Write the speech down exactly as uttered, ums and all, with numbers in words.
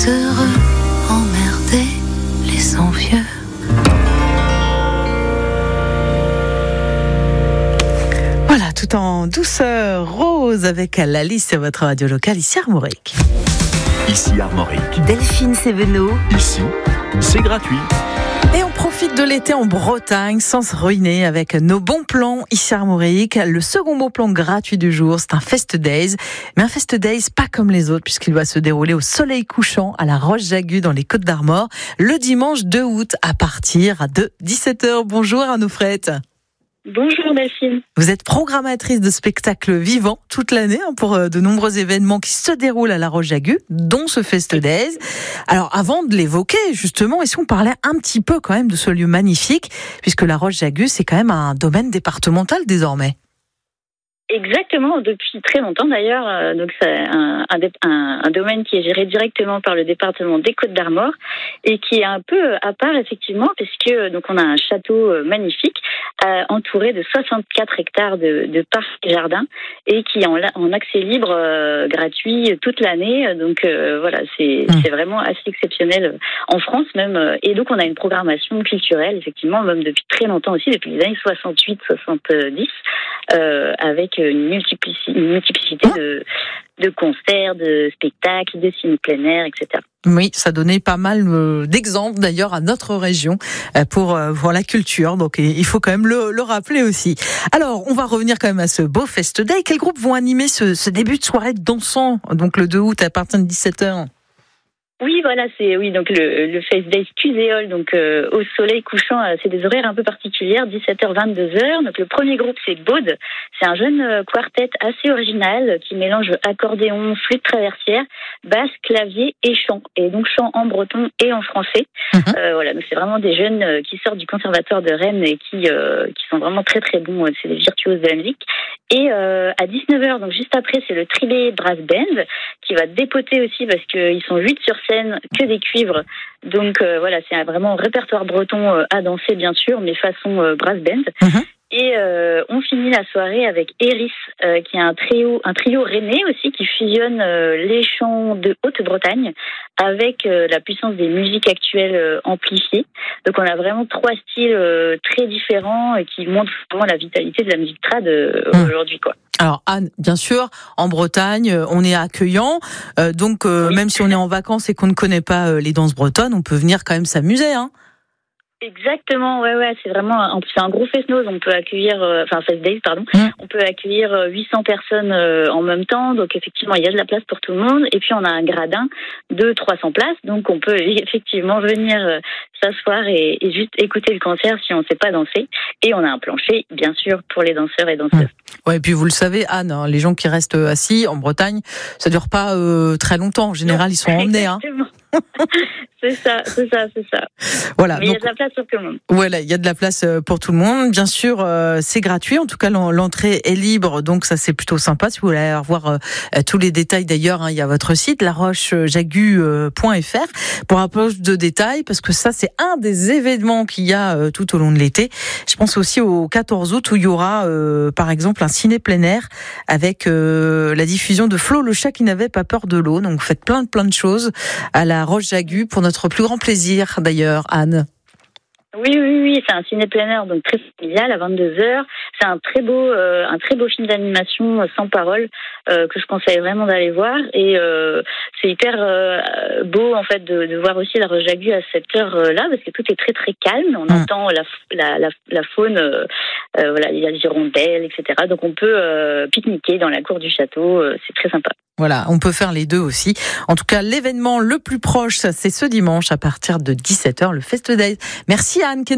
heureux, emmerdés, les envieux. Voilà, tout en douceur, Rose avec la liste de votre radio locale, ici Armorique. Ici Armorique. Delphine Sévenot. Ici, c'est gratuit. Et on profite de l'été en Bretagne sans se ruiner avec nos bons plans ici Armorique. Le second bon plan gratuit du jour, c'est un Fest Days. Mais un Fest Days pas comme les autres puisqu'il va se dérouler au soleil couchant à la Roche-Jagu dans les Côtes d'Armor le dimanche deux août à partir de dix-sept heures. Bonjour Arnaud Frette. Bonjour Delphine. Vous êtes programmatrice de spectacles vivants toute l'année hein, pour euh, de nombreux événements qui se déroulent à la Roche-Jagu, dont ce Fest Days. Alors avant de l'évoquer justement, est-ce qu'on parlait un petit peu quand même de ce lieu magnifique, puisque la Roche-Jagu c'est quand même un domaine départemental désormais. Exactement, depuis très longtemps d'ailleurs. Euh, donc c'est un, un, un, un domaine qui est géré directement par le département des Côtes d'Armor et qui est un peu à part effectivement, puisque donc on a un château magnifique euh, entouré de soixante-quatre hectares de, de parcs et jardins et qui est en, en accès libre euh, gratuit toute l'année. Donc euh, voilà, c'est, mmh. c'est vraiment assez exceptionnel en France même. Et donc on a une programmation culturelle effectivement, même depuis très longtemps aussi, depuis les années soixante-huit soixante-dix, euh, avec une multiplicité, une multiplicité de, de concerts, de spectacles, de ciné plein air, et cetera. Oui, ça donnait pas mal d'exemples d'ailleurs à notre région pour, pour la culture, donc il faut quand même le, le rappeler aussi. Alors, on va revenir quand même à ce beau Fest Day. Quels groupes vont animer ce, ce début de soirée dansant, donc le deux août à partir de dix-sept heures? Oui, voilà, c'est oui donc le, le Fest Days Cuséole, donc euh, au soleil couchant, euh, c'est des horaires un peu particulières, dix-sept heures vingt-deux heures. Donc le premier groupe c'est Baude, c'est un jeune euh, quartet assez original qui mélange accordéon, flûte traversière, basse, clavier et chant, et donc chant en breton et en français. Mmh. Euh, voilà, donc c'est vraiment des jeunes euh, qui sortent du conservatoire de Rennes et qui euh, qui sont vraiment très très bons. C'est des virtuoses de la musique. Et euh, à dix-neuf heures, donc juste après, c'est le Tribé Brass Band qui va dépoter aussi parce qu'ils sont huit sur scène, que des cuivres. Donc euh, voilà, c'est vraiment un répertoire breton euh, à danser bien sûr, mais façon euh, brass band. Mmh. Et euh, on finit la soirée avec Eris, euh, qui est un trio, un trio rennais aussi, qui fusionne euh, les chants de Haute-Bretagne avec euh, la puissance des musiques actuelles euh, amplifiées. Donc on a vraiment trois styles euh, très différents et qui montrent vraiment la vitalité de la musique trad euh, mmh. aujourd'hui, quoi. Alors Anne, bien sûr, en Bretagne, on est accueillant, euh, donc euh, oui. Même si on est en vacances et qu'on ne connaît pas euh, les danses bretonnes, on peut venir quand même s'amuser, hein. Exactement, ouais, ouais, c'est vraiment un, c'est un gros fest-noz. On peut accueillir, euh, enfin Fest Days, pardon. Mmh. On peut accueillir huit cents personnes euh, en même temps, donc effectivement il y a de la place pour tout le monde. Et puis on a un gradin de trois cents places, donc on peut effectivement venir euh, s'asseoir et, et juste écouter le concert si on ne sait pas danser. Et on a un plancher, bien sûr, pour les danseurs et danseuses. Mmh. Ouais, et puis vous le savez, Anne, hein, les gens qui restent assis en Bretagne, ça dure pas euh, très longtemps. En général, non, ils sont emmenés. Hein. C'est ça, c'est ça, c'est ça. Voilà. Mais donc, il y a de la place pour tout le monde. Voilà, il y a de la place pour tout le monde. Bien sûr, euh, c'est gratuit. En tout cas, l'entrée est libre, donc ça c'est plutôt sympa. Si vous voulez aller voir euh, tous les détails, d'ailleurs, hein, il y a votre site la roche jagu point f r pour un peu de détails, parce que ça c'est un des événements qu'il y a euh, tout au long de l'été. Je pense aussi au quatorze août où il y aura, euh, par exemple, un ciné plein air avec euh, la diffusion de Flo le chat qui n'avait pas peur de l'eau. Donc vous faites plein de plein de choses à la Roche-Jagu pour notre plus grand plaisir, d'ailleurs, Anne. Oui, oui, oui, c'est un ciné plein air, donc très familial, à vingt-deux heures. C'est un très beau, euh, un très beau film d'animation euh, sans parole euh, que je conseille vraiment d'aller voir. Et euh, c'est hyper euh, beau en fait de, de voir aussi la Roche-Jagu à cette heure-là, parce que tout est très très calme. On mmh. entend la, la, la, la faune, euh, euh, voilà, il y a les hirondelles, et cetera. Donc on peut euh, pique-niquer dans la cour du château. Euh, c'est très sympa. Voilà, on peut faire les deux aussi. En tout cas, l'événement le plus proche, c'est ce dimanche à partir de dix-sept heures, le Fest Days. Merci Anne.